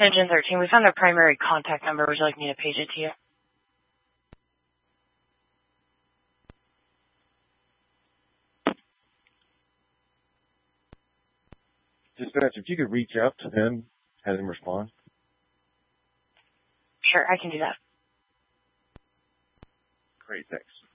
Engine 13, we found their primary contact number. Would you like me to page it to you? Dispatch, if you could reach out to him, have him respond. Sure, I can do that. Great, thanks.